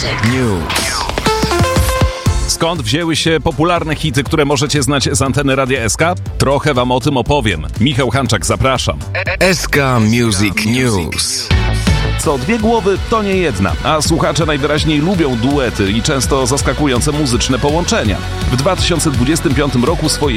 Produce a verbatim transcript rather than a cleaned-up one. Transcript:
News. Skąd wzięły się popularne hity, które możecie znać z anteny Radia S K? Trochę wam o tym opowiem. Michał Hanczak, zapraszam. S K Music News. Co dwie głowy to nie jedna, a słuchacze najwyraźniej lubią duety i często zaskakujące muzyczne połączenia. W dwa tysiące dwudziestym piątym roku swoje